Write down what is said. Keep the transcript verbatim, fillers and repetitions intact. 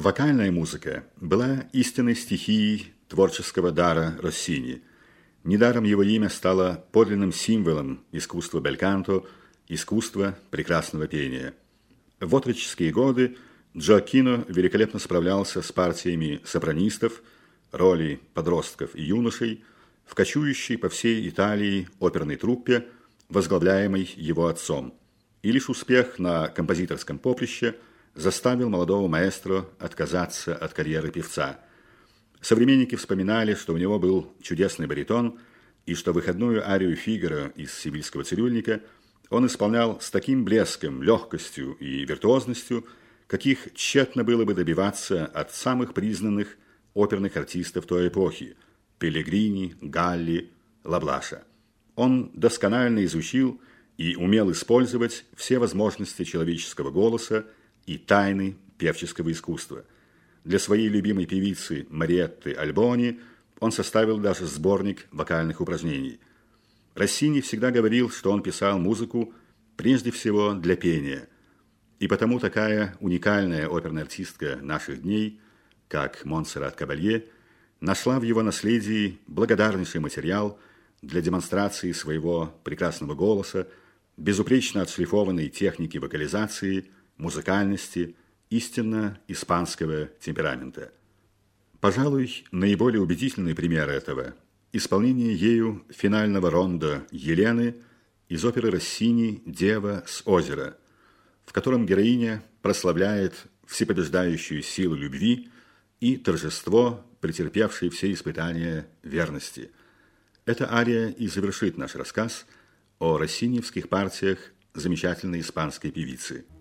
Вокальная музыка была истинной стихией творческого дара Россини. Недаром его имя стало подлинным символом искусства бельканто, искусства прекрасного пения. В отроческие годы Джоаккино великолепно справлялся с партиями сопранистов, роли подростков и юношей в кочующей по всей Италии оперной труппе, возглавляемой его отцом. И лишь успех на композиторском поприще заставил молодого маэстро отказаться от карьеры певца. Современники вспоминали, что у него был чудесный баритон, и что выходную арию Фигаро из «Севильского цирюльника» он исполнял с таким блеском, легкостью и виртуозностью, каких тщетно было бы добиваться от самых признанных оперных артистов той эпохи – Пеллегрини, Галли, Лаблаша. Он досконально изучил и умел использовать все возможности человеческого голоса и тайны певческого искусства. Для своей любимой певицы Мариетты Альбони он составил даже сборник вокальных упражнений. Россини всегда говорил, что он писал музыку прежде всего для пения, и потому такая уникальная оперная артистка наших дней, как Монсеррат Кабалье, нашла в его наследии благодарнейший материал для демонстрации своего прекрасного голоса, безупречно отшлифованной техники вокализации, музыкальности, истинно испанского темперамента. Пожалуй, наиболее убедительный пример этого – исполнение ею финального рондо Елены из оперы Россини «Дева с озера», в котором героиня прославляет всепобеждающую силу любви и торжество, претерпевшей все испытания верности. Эта ария и завершит наш рассказ о россиньевских партиях замечательной испанской певицы.